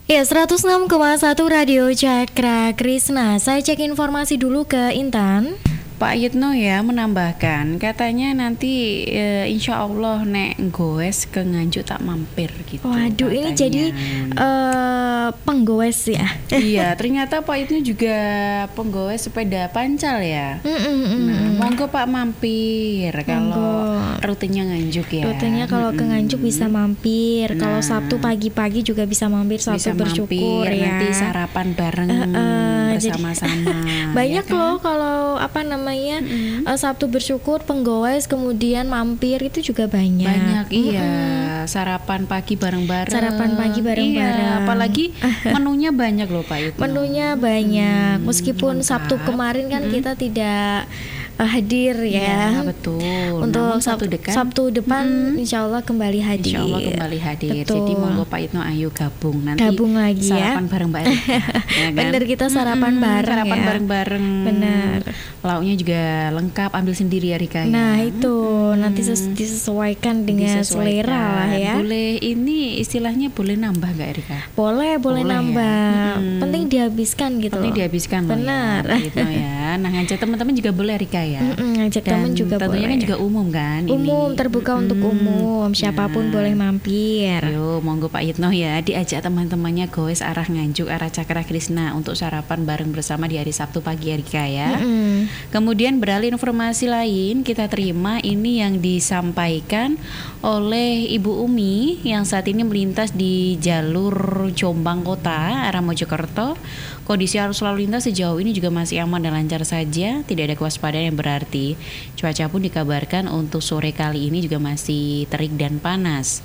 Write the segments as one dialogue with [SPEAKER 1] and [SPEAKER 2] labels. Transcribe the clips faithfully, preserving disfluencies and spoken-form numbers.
[SPEAKER 1] Ya, seratus enam koma satu Radio Cakra Krisna. Saya cek informasi dulu ke Intan.
[SPEAKER 2] Pak Yitno ya menambahkan, katanya nanti e, insya Allah nek goes ke Nganjuk tak mampir gitu.
[SPEAKER 1] Waduh, katanya. Ini jadi uh, penggoes ya.
[SPEAKER 2] Iya, ternyata Pak Yitno juga penggoes sepeda pancal ya. Mm, mm, mm, nah, monggo Pak mampir kalau rutenya Nganjuk ya.
[SPEAKER 1] Rutenya kalau ke Nganjuk bisa mampir. Nah, kalau Sabtu pagi-pagi juga bisa mampir, Sabtu bisa bersyukur mampir, ya.
[SPEAKER 2] Nanti sarapan bareng uh, uh, bersama-sama.
[SPEAKER 1] Banyak
[SPEAKER 2] ya kan?
[SPEAKER 1] Loh kalau apa namanya mm-hmm. uh, Sabtu bersyukur, penggoes, kemudian mampir itu juga banyak.
[SPEAKER 2] Banyak iya, mm-hmm. sarapan pagi bareng-bareng.
[SPEAKER 1] Sarapan pagi bareng-bareng.
[SPEAKER 2] Iya, apalagi menunya banyak loh Pak Yitno.
[SPEAKER 1] Menunya banyak. Hmm, Meskipun mantap. Sabtu kemarin kan mm-hmm. kita tidak uh, hadir ya.
[SPEAKER 2] Ya betul.
[SPEAKER 1] Untuk Sabtu, depan, Sabtu depan hmm. Insya Allah kembali hadir.
[SPEAKER 2] Insya Allah kembali hadir.
[SPEAKER 1] Betul.
[SPEAKER 2] Jadi monggo Pak Yitno ayo gabung nanti.
[SPEAKER 1] Gabung lagi
[SPEAKER 2] sarapan
[SPEAKER 1] ya.
[SPEAKER 2] bareng-bareng. Ya kan?
[SPEAKER 1] Bener, kita sarapan hmm, bareng
[SPEAKER 2] sarapan
[SPEAKER 1] ya.
[SPEAKER 2] bareng-bareng.
[SPEAKER 1] Benar.
[SPEAKER 2] Lauknya juga lengkap, ambil sendiri ya Rika.
[SPEAKER 1] Nah
[SPEAKER 2] ya.
[SPEAKER 1] itu hmm. nanti ses- disesuaikan dengan disesuaikan. selera lah ya.
[SPEAKER 2] Boleh ini istilahnya boleh nambah nggak Rika?
[SPEAKER 1] Boleh, boleh, boleh nambah. Ya? Hmm. Penting dihabiskan gitu.
[SPEAKER 2] Penting dihabiskan.
[SPEAKER 1] Benar.
[SPEAKER 2] Ya, gitu ya. Nah ngajak teman-teman juga boleh Rika ya.
[SPEAKER 1] Mm-mm, ngajak teman juga
[SPEAKER 2] tentunya
[SPEAKER 1] boleh.
[SPEAKER 2] Kan juga umum kan.
[SPEAKER 1] Umum,
[SPEAKER 2] ini.
[SPEAKER 1] terbuka hmm. untuk umum. Siapapun nah. boleh mampir.
[SPEAKER 2] Yo, monggo Pak Yitno ya diajak teman-temannya goes arah Nganjuk, arah Cakra Krisna untuk sarapan bareng bersama di hari Sabtu pagi Rika ya. Mm-hmm. Kemudian beralih informasi lain kita terima ini yang disampaikan oleh Ibu Umi yang saat ini melintas di jalur Jombang Kota arah Mojokerto. Kondisi arus lalu lintas sejauh ini juga masih aman dan lancar saja, tidak ada kewaspadaan yang berarti. Cuaca pun dikabarkan untuk sore kali ini juga masih terik dan panas.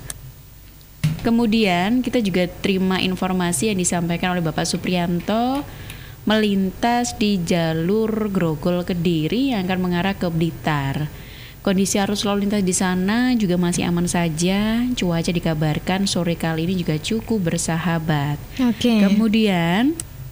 [SPEAKER 2] Kemudian kita juga terima informasi yang disampaikan oleh Bapak Supriyanto melintas di jalur Grogol Kediri yang akan mengarah ke Blitar. Kondisi arus lalu lintas di sana juga masih aman saja. Cuaca dikabarkan sore kali ini juga cukup bersahabat.
[SPEAKER 1] Oke. Okay.
[SPEAKER 2] Kemudian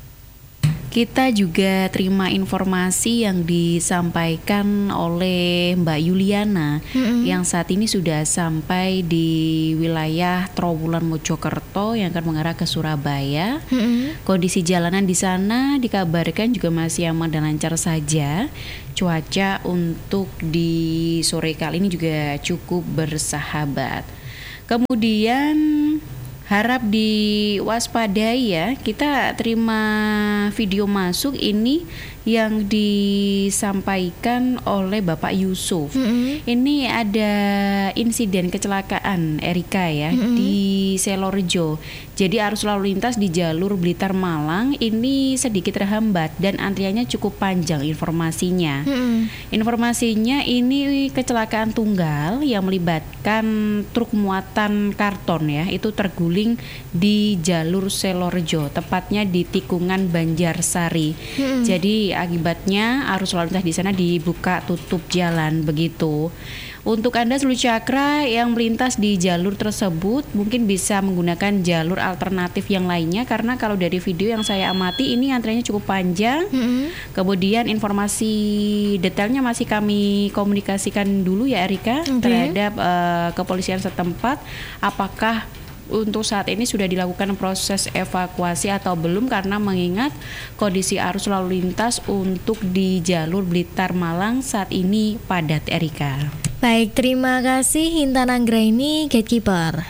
[SPEAKER 2] kita juga terima informasi yang disampaikan oleh Mbak Yuliana mm-hmm. yang saat ini sudah sampai di wilayah Trowulan Mojokerto yang akan mengarah ke Surabaya. Mm-hmm. Kondisi jalanan di sana dikabarkan juga masih aman dan lancar saja. Cuaca untuk di sore kali ini juga cukup bersahabat. Kemudian harap diwaspadai ya, kita terima video masuk ini yang disampaikan oleh Bapak Yusuf. Mm-hmm. Ini ada insiden kecelakaan Erika ya mm-hmm. di Selorejo. Jadi arus lalu lintas di jalur Blitar Malang ini sedikit terhambat dan antriannya cukup panjang informasinya. Mm-hmm. Informasinya ini kecelakaan tunggal yang melibatkan truk muatan karton ya, itu terguling di jalur Selorejo, tepatnya di tikungan Banjarsari. Mm-hmm. Jadi akibatnya arus lalu lintas di sana dibuka tutup jalan begitu. Untuk Anda seluruh Cakra yang melintas di jalur tersebut mungkin bisa menggunakan jalur alternatif yang lainnya, karena kalau dari video yang saya amati ini antriannya cukup panjang. Mm-hmm. Kemudian informasi detailnya masih kami komunikasikan dulu ya Erika, okay. terhadap uh, kepolisian setempat apakah untuk saat ini sudah dilakukan proses evakuasi atau belum, karena mengingat kondisi arus lalu lintas untuk di jalur Blitar Malang saat ini padat Erika.
[SPEAKER 1] Baik, terima kasih Intan Anggraini, Gatekeeper.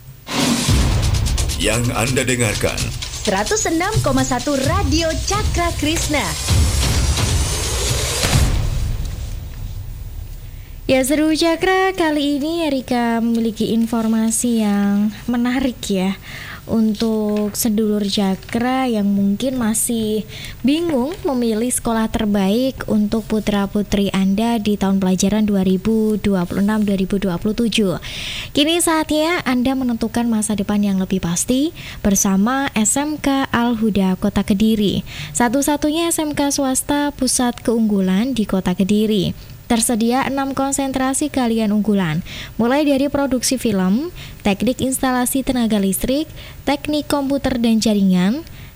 [SPEAKER 3] Yang Anda dengarkan
[SPEAKER 4] seratus enam koma satu Radio Cakra Krisna.
[SPEAKER 1] Ya, seru Cakra, kali ini Erika memiliki informasi yang menarik ya untuk sedulur Cakra yang mungkin masih bingung memilih sekolah terbaik untuk putra-putri Anda di tahun pelajaran dua ribu dua puluh enam dua ribu dua puluh tujuh. Kini saatnya Anda menentukan masa depan yang lebih pasti bersama S M K Al-Huda Kota Kediri, satu-satunya S M K swasta pusat keunggulan di Kota Kediri. Tersedia enam konsentrasi keahlian unggulan, mulai dari produksi film, teknik instalasi tenaga listrik, teknik komputer dan jaringan,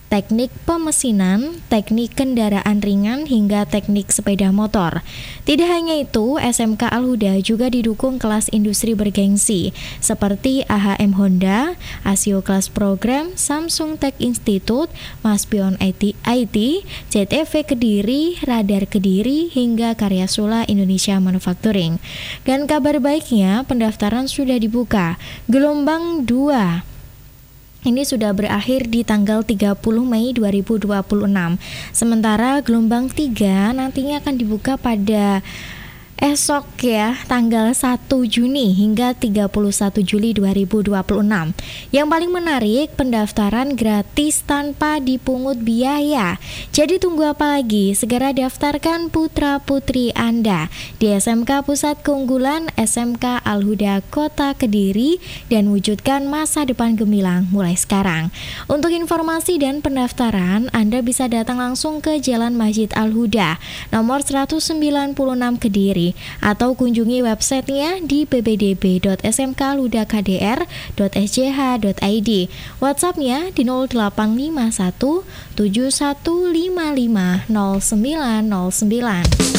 [SPEAKER 1] teknik pemesinan, teknik kendaraan ringan, hingga teknik sepeda motor. Tidak hanya itu, S M K Al-Huda juga didukung kelas industri bergengsi seperti A H M Honda, Asio Kelas Program, Samsung Tech Institute, Maspion I T, Z T V Kediri, Radar Kediri, hingga Karya Sula Indonesia Manufacturing. Dan kabar baiknya, pendaftaran sudah dibuka. Gelombang dua ini sudah berakhir di tanggal tiga puluh Mei dua ribu dua puluh enam. Sementara gelombang tiga nantinya akan dibuka pada esok ya, tanggal satu Juni hingga tiga puluh satu Juli dua ribu dua puluh enam. Yang paling menarik, pendaftaran gratis tanpa dipungut biaya. Jadi tunggu apa lagi? Segera daftarkan putra-putri Anda di S M K Pusat Keunggulan S M K Al-Huda Kota Kediri dan wujudkan masa depan gemilang mulai sekarang. Untuk informasi dan pendaftaran, Anda bisa datang langsung ke Jalan Masjid Al-Huda nomor seratus sembilan puluh enam Kediri, atau kunjungi websitenya di b b d b dot s m k alhuda k d r dot s j h dot i d. WhatsAppnya di nol delapan lima satu tujuh satu lima lima nol sembilan nol sembilan.